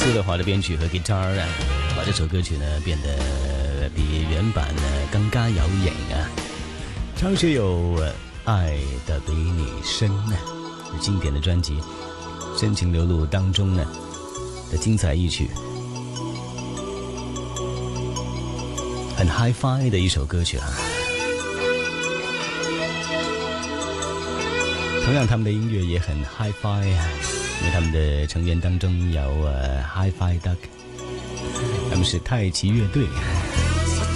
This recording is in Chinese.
苏德华的编曲和 guitar 啊，把这首歌曲呢变得比原版呢更加有型啊。张学友爱的比你深啊，经典的专辑《深情流露》当中呢的精彩一曲，很 hi-fi 的一首歌曲啊。同样他们的音乐也很 hi-fi 啊，因为他们的成员当中有hi-fi duck， 他们是太极乐队。